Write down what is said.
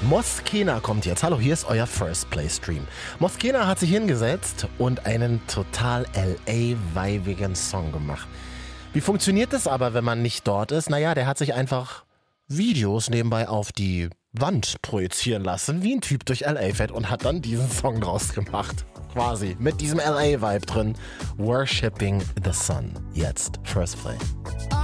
Moskena kommt jetzt. Hallo, hier ist euer First Play Stream. Moskena hat sich hingesetzt und einen total LA-weibigen Song gemacht. Wie funktioniert das aber, wenn man nicht dort ist? Naja, der hat sich einfach Videos nebenbei auf die Wand projizieren lassen, wie ein Typ durch LA fährt und hat dann diesen Song draus gemacht. Quasi mit diesem LA-Vibe drin. Worshipping the Sun. Jetzt First Play.